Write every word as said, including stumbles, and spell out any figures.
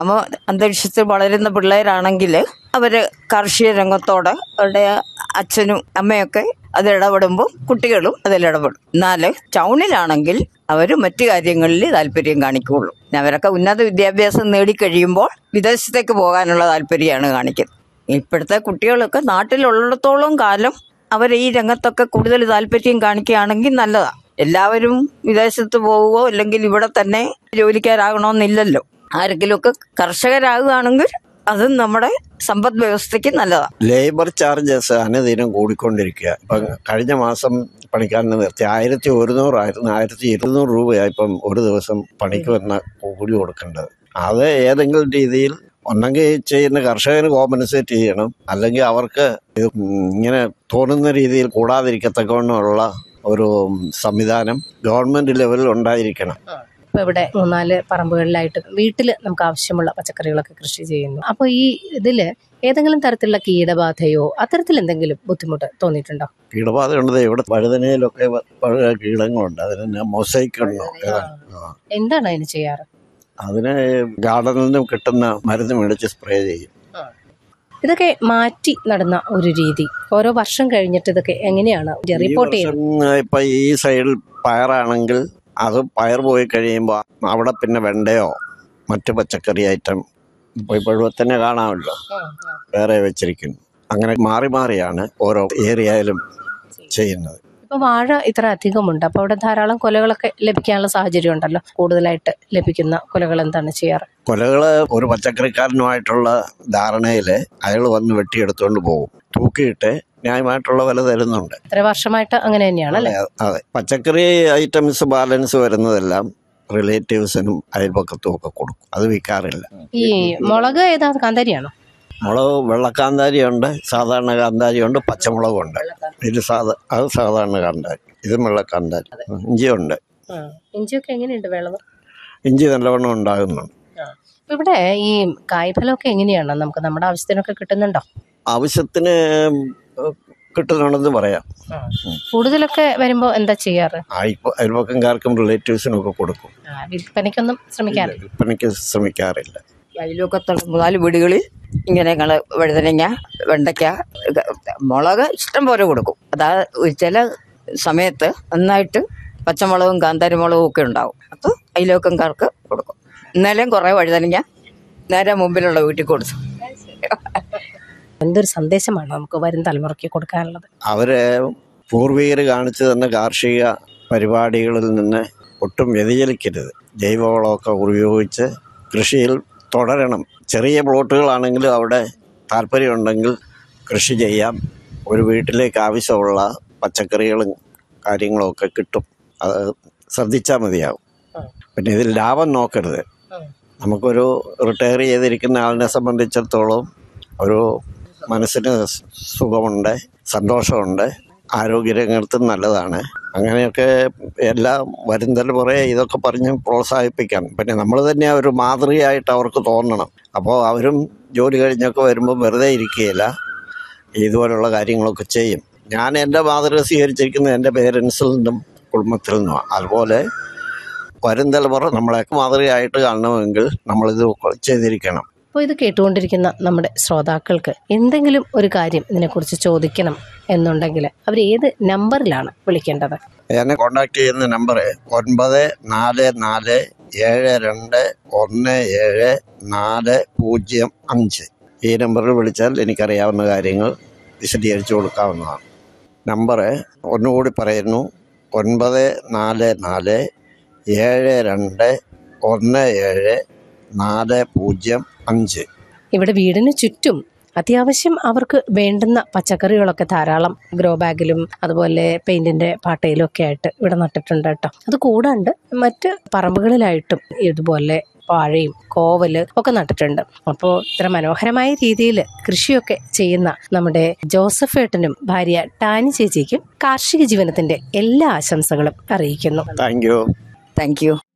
അപ്പോൾ അന്തരീക്ഷത്തിൽ വളരുന്ന പിള്ളേരാണെങ്കിൽ അവർ കാർഷിക രംഗത്തോട് അവരുടെ അച്ഛനും അമ്മയൊക്കെ അതിലിടപെടുമ്പോൾ കുട്ടികളും അതിലിടപെടും. എന്നാൽ ടൗണിലാണെങ്കിൽ അവർ മറ്റു കാര്യങ്ങളിൽ താല്പര്യം കാണിക്കുകയുള്ളൂ. അവരൊക്കെ ഉന്നത വിദ്യാഭ്യാസം നേടിക്കഴിയുമ്പോൾ വിദേശത്തേക്ക് പോകാനുള്ള താല്പര്യമാണ് കാണിക്കുന്നത്. ഇപ്പോഴത്തെ കുട്ടികളൊക്കെ നാട്ടിലുള്ളിടത്തോളം കാലം അവർ ഈ രംഗത്തൊക്കെ കൂടുതൽ താല്പര്യം കാണിക്കുകയാണെങ്കിൽ നല്ലതാണ്. എല്ലാവരും വിദേശത്ത് പോവുകയോ അല്ലെങ്കിൽ ഇവിടെ തന്നെ ജോലിക്കാരാകണമെന്നില്ലല്ലോ. ആരെങ്കിലുമൊക്കെ കർഷകരാകുകയാണെങ്കിൽ അതും നമ്മുടെ സമ്പദ് വ്യവസ്ഥയ്ക്ക് നല്ലതാണ്. ലേബർ ചാർജസ് അനുദിനം കൂടിക്കൊണ്ടിരിക്കുക. ഇപ്പം കഴിഞ്ഞ മാസം പണിക്കാരനെ നിർത്തി ആയിരത്തി ഒരുന്നൂറായിരുന്നു ആയിരത്തി ഇരുന്നൂറ് രൂപയായി ഇപ്പം ഒരു ദിവസം പണിക്ക് വന്ന കൂലി കൊടുക്കേണ്ടത്. അത് ഏതെങ്കിലും രീതിയിൽ ഒന്നെങ്കിൽ ചെയ്യുന്ന കർഷകന് കോമ്പൻസേറ്റ് ചെയ്യണം, അല്ലെങ്കിൽ അവർക്ക് ഇങ്ങനെ തോന്നുന്ന രീതിയിൽ കൂടാതിരിക്കത്തക്കവണ്ണമുള്ള ഒരു സംവിധാനം ഗവൺമെന്റ് ലെവലിൽ ഉണ്ടായിരിക്കണം. ഇപ്പോൾ ഇവിടെ മൂന്നാല് പറമ്പുകളിലായിട്ട് വീട്ടിൽ നമുക്ക് ആവശ്യമുള്ള പച്ചക്കറികളൊക്കെ കൃഷി ചെയ്യുന്നു. അപ്പോൾ ഈ ഇതിൽ ഏതെങ്കിലും തരത്തിലുള്ള കീടബാധയോ അത്തരത്തിൽ എന്തെങ്കിലും ബുദ്ധിമുട്ട് തോന്നിയിട്ടുണ്ടോ? കീടബാധ ഉണ്ട്. ഇവിടെ വഴുതനയിലൊക്കെ കീടങ്ങളുണ്ട്. അതിന് മൊസൈക്ക് ഉണ്ടോ? എന്താണ് അതിന് ചെയ്യാറ്? അതിന് ഗാർഡനിൽ നിന്നും കിട്ടുന്ന മരുന്ന് മേടിച്ച് സ്പ്രേ ചെയ്യും. ഇതൊക്കെ മാറ്റി നടന്ന ഒരു രീതി ഓരോ വർഷം കഴിഞ്ഞിട്ട് ഇതൊക്കെ എങ്ങനെയാണ് റിപ്പോർട്ട് ചെയ്യുന്നത്? ഇപ്പൊ ഈ സൈഡിൽ പയറാണെങ്കിൽ അത് പയർ പോയി കഴിയുമ്പോൾ അവിടെ പിന്നെ വെണ്ടയോ മറ്റു പച്ചക്കറി ഐറ്റം ഇപ്പോൾ ഇപ്പോഴും തന്നെ കാണാമല്ലോ, വേറെ വെച്ചിരിക്കുന്നു. അങ്ങനെ മാറി മാറിയാണ് ഓരോ ഏരിയയിലും ചെയ്യുന്നത്. ഇപ്പൊ വാഴ ഇത്ര അധികമുണ്ട്, അപ്പൊ അവിടെ ധാരാളം കൊലകളൊക്കെ ലഭിക്കാനുള്ള സാഹചര്യം ഉണ്ടല്ലോ. കൂടുതലായിട്ട് ലഭിക്കുന്ന കൊലകൾ എന്താണ് ചെയ്യാറ്? കൊലകള് ഒരു പച്ചക്കറിക്കാരനുമായിട്ടുള്ള ധാരണയില് അയാൾ വന്ന് വെട്ടിയെടുത്തുകൊണ്ട് പോകും. തൂക്കിയിട്ട് ന്യായമായിട്ടുള്ള വില തരുന്നുണ്ട്. ഇത്ര വർഷമായിട്ട് അങ്ങനെ തന്നെയാണല്ലേ? അതെ. പച്ചക്കറി ഐറ്റംസ് ബാലൻസ് വരുന്നതെല്ലാം റിലേറ്റീവ്സിനും അയൽപക്കത്തും ഒക്കെ കൊടുക്കും. അത് വിൽക്കാറില്ല. ഈ മുളക് ഏതാ, കാന്താരിയാണോ? മുളക് വെള്ളക്കാന്താരിയുണ്ട്, സാധാരണ കാന്താരിയുണ്ട്, പച്ചമുളകുണ്ട്. ഇത് സാധാ അത് സാധാരണ കാന്താരി, ഇത് വെള്ളക്കാന്താരി. ഇഞ്ചിയുണ്ട്. ഇഞ്ചിയൊക്കെ എങ്ങനെയുണ്ട് വിളവ്? ഇഞ്ചി നല്ലവണ്ണം ഉണ്ടാകുന്നുണ്ട്. ഇവിടെ ഈ കായ്ഫലമൊക്കെ എങ്ങനെയാണ്? നമുക്ക് നമ്മുടെ ആവശ്യത്തിനൊക്കെ കിട്ടുന്നുണ്ടോ? ആവശ്യത്തിന് കിട്ടുന്നുണ്ടെന്ന് പറയാം. കൂടുതലൊക്കെ വരുമ്പോ എന്താ ചെയ്യാറ്? അയൽപക്കംകാർക്കും റിലേറ്റീവ്സിനും ഒക്കെ കൊടുക്കും. വിൽപ്പനയ്ക്കൊന്നും ശ്രമിക്കാറില്ല? വിൽപ്പനയ്ക്ക് ശ്രമിക്കാറില്ല. അയൽവക്കത്തുള്ള മൂന്നാല് വീടുകളിൽ ഇങ്ങനെ ഞങ്ങൾ വഴുതനങ്ങ, വെണ്ടയ്ക്ക, മുളക് ഇഷ്ടം പോലെ കൊടുക്കും. അതാ ചില സമയത്ത് നന്നായിട്ട് പച്ചമുളകും കാന്താരിമുളകും ഒക്കെ ഉണ്ടാവും. അപ്പോൾ അയൽവക്കംകാർക്ക് കൊടുക്കും. ഇന്നലെയും കുറേ വഴുതനങ്ങ നേരെ മുമ്പിലുള്ള വീട്ടിൽ കൊടുത്തു. എന്തൊരു സന്ദേശമാണ് നമുക്ക് വരും തലമുറയ്ക്ക് കൊടുക്കാനുള്ളത്? അവര് പൂർവികർ കാണിച്ചു തന്ന കാർഷിക പരിപാടികളിൽ നിന്ന് ഒട്ടും വ്യതിചലിക്കരുത്. ജൈവവളമൊക്കെ ഉപയോഗിച്ച് കൃഷിയിൽ തുടരണം. ചെറിയ പ്ലോട്ടുകളാണെങ്കിലും അവിടെ താല്പര്യമുണ്ടെങ്കിൽ കൃഷി ചെയ്യാം. ഒരു വീട്ടിലേക്ക് ആവശ്യമുള്ള പച്ചക്കറികളും കാര്യങ്ങളും ഒക്കെ കിട്ടും. അത് ശ്രദ്ധിച്ചാൽ മതിയാവും. പിന്നെ ഇതിൽ ലാഭം നോക്കരുത്. നമുക്കൊരു റിട്ടയർ ചെയ്തിരിക്കുന്ന ആളിനെ സംബന്ധിച്ചിടത്തോളം ഒരു മനസ്സിന് സുഖമുണ്ട്, സന്തോഷമുണ്ട്, ആരോഗ്യരംഗത്തും നല്ലതാണ്. അങ്ങനെയൊക്കെ എല്ലാം വരും തലമുറയെ ഇതൊക്കെ പറഞ്ഞ് പ്രോത്സാഹിപ്പിക്കാം. പിന്നെ നമ്മൾ തന്നെ ഒരു മാതൃകയായിട്ട് അവർക്ക് തോന്നണം. അപ്പോൾ അവരും ജോലി കഴിഞ്ഞൊക്കെ വരുമ്പോൾ വെറുതെ ഇരിക്കുകയില്ല, ഇതുപോലുള്ള കാര്യങ്ങളൊക്കെ ചെയ്യും. ഞാൻ എൻ്റെ മാതൃക സ്വീകരിച്ചിരിക്കുന്നത് എൻ്റെ പേരൻസിൽ നിന്നും കുടുംബത്തിൽ നിന്നുമാണ്. അതുപോലെ വരും തലമുറ നമ്മളെയൊക്കെ മാതൃകയായിട്ട് കാണണമെങ്കിൽ നമ്മളിത് ചെയ്തിരിക്കണം. അപ്പോൾ ഇത് കേട്ടുകൊണ്ടിരിക്കുന്ന നമ്മുടെ ശ്രോതാക്കൾക്ക് എന്തെങ്കിലും ഒരു കാര്യം ഇതിനെക്കുറിച്ച് ചോദിക്കണം എന്നുണ്ടെങ്കിൽ അവർ ഏത് നമ്പറിലാണ് വിളിക്കേണ്ടത്? എന്നെ കോൺടാക്ട് ചെയ്യുന്ന നമ്പർ ഒൻപത് നാല് നാല് ഏഴ് രണ്ട് ഒന്ന് ഏഴ് നാല് പൂജ്യം അഞ്ച്. ഈ നമ്പറിൽ വിളിച്ചാൽ എനിക്കറിയാവുന്ന കാര്യങ്ങൾ വിശദീകരിച്ചു കൊടുക്കാവുന്നതാണ്. നമ്പർ ഒന്നുകൂടി പറയുന്നു, ഒൻപത് നാല് നാല് ഏഴ് രണ്ട് ഒന്ന് ഏഴ് നാല് പൂജ്യം അഞ്ച്. ഇവിടെ വീടിന് ചുറ്റും അത്യാവശ്യം അവർക്ക് വേണ്ടുന്ന പച്ചക്കറികളൊക്കെ ധാരാളം ഗ്രോ ബാഗിലും അതുപോലെ പെയിന്റിന്റെ പാട്ടയിലും ഒക്കെ ആയിട്ട് ഇവിടെ നട്ടിട്ടുണ്ട് കേട്ടോ. അത് കൂടാണ്ട് മറ്റ് പറമ്പുകളിലായിട്ടും ഇതുപോലെ വാഴയും കോവല് ഒക്കെ നട്ടിട്ടുണ്ട്. അപ്പോൾ ഇത്ര മനോഹരമായ രീതിയിൽ കൃഷിയൊക്കെ ചെയ്യുന്ന നമ്മുടെ ജോസഫ് ഏട്ടനും ഭാര്യ ടാനി ചേച്ചിക്കും കാർഷിക ജീവനത്തിന്റെ എല്ലാ ആശംസകളും അറിയിക്കുന്നു. Thank you. Thank you.